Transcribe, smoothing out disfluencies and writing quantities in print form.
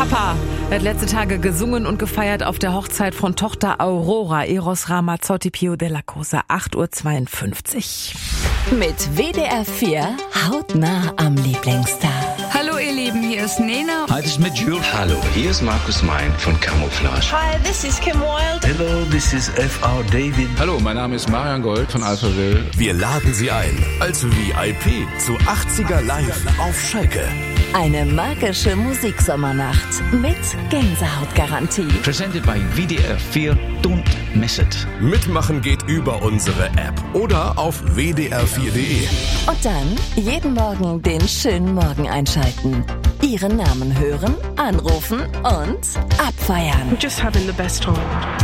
Papa hat letzte Tage gesungen und gefeiert auf der Hochzeit von Tochter Aurora, Eros Ramazzotti Pio della Cosa, 8.52 Uhr. Mit WDR 4 hautnah am Lieblingsstar. Hallo ihr Lieben, hier ist Nena. Hi, this is mit Jules. Hallo, hier ist Markus Mein von Camouflage. Hi, this is Kim Wilde. Hello, this is F.R. David. Hallo, mein Name ist Marian Gold von Alphaville. Wir laden Sie ein als VIP zu 80er Live auf Schalke. Eine magische Musiksommernacht mit Gänsehautgarantie. Presented by WDR 4. Don't miss it. Mitmachen geht über unsere App oder auf wdr4.de. Und dann jeden Morgen den schönen Morgen einschalten. Ihren Namen hören, anrufen und abfeiern. We're just having the best time.